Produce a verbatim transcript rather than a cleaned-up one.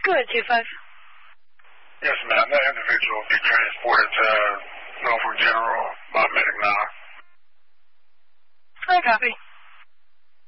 Go ahead, two five. Yes, ma'am. That individual will be transported to Norfolk General by medic now. I copy.